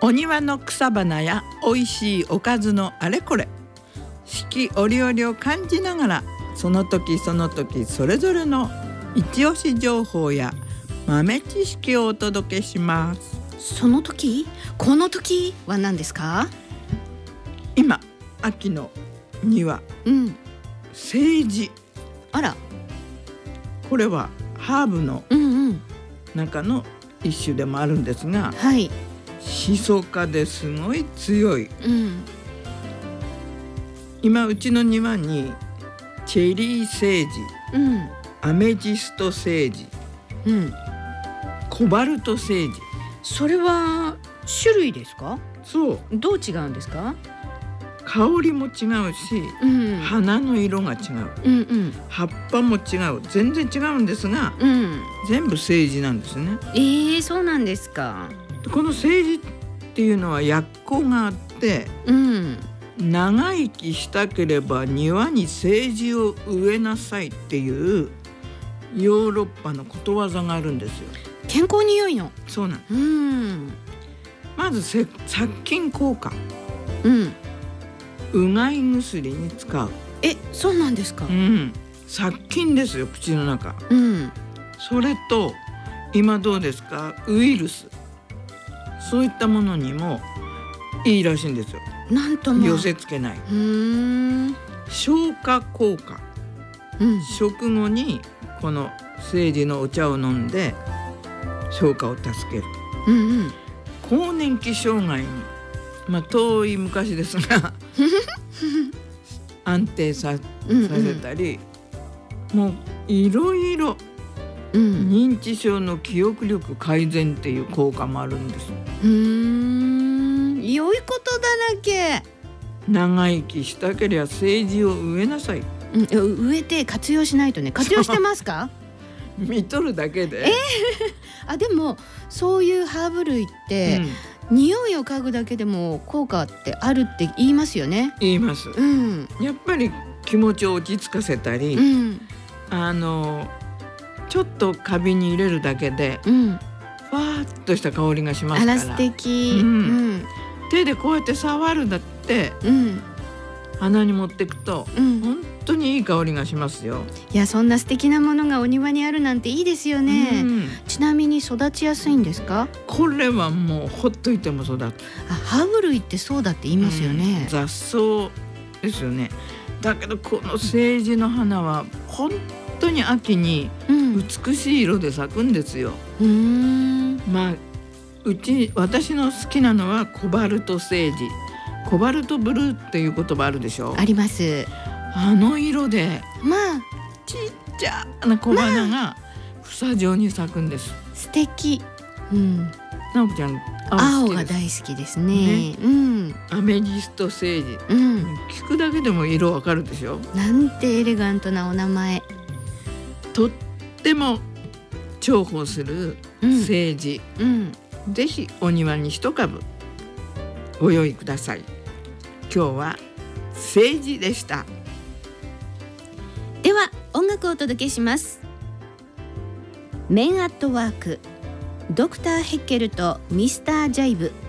お庭の草花やおいしいおかずのあれこれ、四季折々を感じながら、その時その時それぞれの一押し情報や豆知識をお届けします。 その時、この時は何ですか？ 今、秋の庭、セージ。 あら、 これはハーブの中の一種でもあるんですが、 はい、 シソ科ですごい強い。今うちの庭にチェリーセージ、アメジストセージ、コバルトセージ。 それは種類ですか？ そう。 どう違うんですか？ 香りも違うし、花の色が違う、葉っぱも違う、全然違うんですが、全部セージなんですね。 そうなんですか。 このセージっていうのは薬効があって、長生きしたければ庭にセージを植えなさいっていうヨーロッパのことわざがあるんですよ。 健康に良いの。 そうなん。まず殺菌効果、うがい薬に使う。 そうなんですか。 殺菌ですよ、口の中。それと今どうですか、ウイルス、そういったものにもいいらしいんですよ。 なんとも寄せつけない。消化効果、食後にこのセージのお茶を飲んで消化を助ける。更年期障害に、遠い昔ですが安定させたり、もういろいろ認知症の記憶力改善っていう効果もあるんです。 良いことだらけ。 長生きしたければセージを植えなさい。 植えて活用しないとね。活用してますか？ 見とるだけで。 でもそういうハーブ類って、匂いを嗅ぐだけでも効果ってあるって言いますよね。 言います。やっぱり気持ちを落ち着かせたり、ちょっと花瓶に入れるだけで、ふわーっとした香りがしますから。 素敵。 手でこうやって触るだって、鼻に持ってくと、本当にいい香りがしますよ。 いや、そんな素敵なものがお庭にあるなんていいですよね。ちなみに育ちやすいんですか？ これはもうほっといても育つ。 ハーブ類ってそうだって言いますよね。 雑草ですよね。だけどこのセージの花は本当に秋に美しい色で咲くんですよ。私の好きなのはコバルトセージ。コバルトブルーっていう言葉あるでしょ。 あります。 あの色でちっちゃな小花が房状に咲くんです。素敵。 なおちゃん青が大好きですね。 アメジストセージ、聞くだけでも色わかるでしょ。 なんてエレガントなお名前。 とっても重宝するセージ、ぜひお庭に一株ご用意ください。今日はセージでした。 では音楽をお届けします。メンアットワーク、ドクターヘッケルとミスタージャイブ。